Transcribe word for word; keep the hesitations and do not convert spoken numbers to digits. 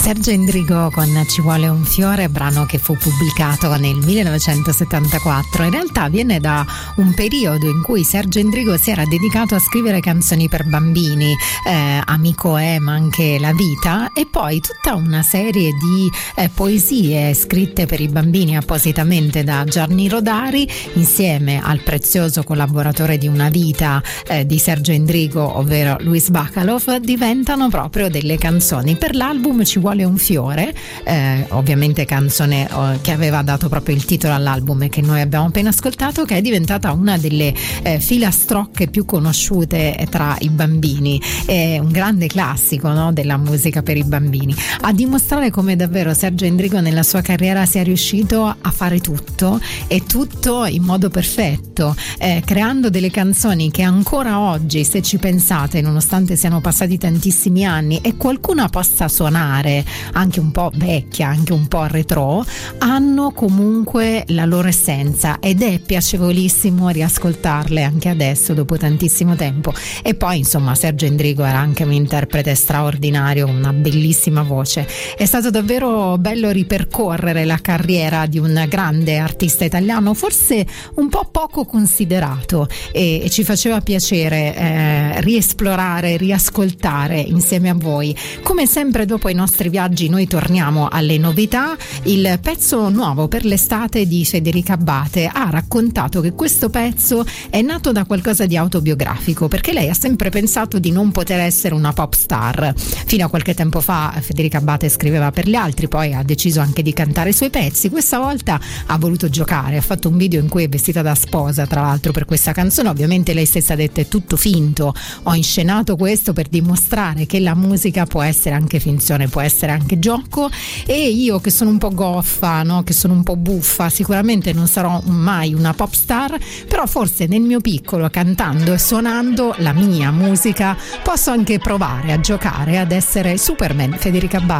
Sergio Endrigo con Ci vuole un fiore, brano che fu pubblicato nel millenovecentosettantaquattro. In realtà viene da un periodo in cui Sergio Endrigo si era dedicato a scrivere canzoni per bambini, eh, Amico è, ma anche La vita, e poi tutta una serie di eh, poesie scritte per i bambini appositamente da Gianni Rodari, insieme al prezioso collaboratore di Una vita eh, di Sergio Endrigo, ovvero Luis Bacalov, diventano proprio delle canzoni per l'album Ci vuole un fiore, eh, ovviamente canzone oh, che aveva dato proprio il titolo all'album e che noi abbiamo appena ascoltato, che è diventata una delle eh, filastrocche più conosciute tra i bambini. È un grande classico, no, della musica per i bambini, a dimostrare come davvero Sergio Endrigo nella sua carriera sia riuscito a fare tutto e tutto in modo perfetto, eh, creando delle canzoni che ancora oggi, se ci pensate, nonostante siano passati tantissimi anni e qualcuna possa suonare anche un po' vecchia, anche un po' retro, hanno comunque la loro essenza ed è piacevolissimo riascoltarle anche adesso dopo tantissimo tempo. E poi insomma Sergio Endrigo era anche un interprete straordinario, una bellissima voce. È stato davvero bello ripercorrere la carriera di un grande artista italiano, forse un po' poco considerato, e, e ci faceva piacere eh, riesplorare, riascoltare insieme a voi. Come sempre dopo i nostri viaggi noi torniamo alle novità. Il pezzo nuovo per l'estate di Federica Abbate ha raccontato che questo pezzo è nato da qualcosa di autobiografico, perché lei ha sempre pensato di non poter essere una pop star. Fino a qualche tempo fa Federica Abbate scriveva per gli altri, poi ha deciso anche di cantare i suoi pezzi. Questa volta ha voluto giocare, ha fatto un video in cui è vestita da sposa, tra l'altro, per questa canzone. Ovviamente lei stessa ha detto: è tutto finto, ho inscenato questo per dimostrare che la musica può essere anche finzione, può essere anche gioco, e io che sono un po' goffa, no? Che sono un po' buffa, sicuramente non sarò mai una pop star, però forse nel mio piccolo, cantando e suonando la mia musica, posso anche provare a giocare ad essere Superman. Federica Abbate.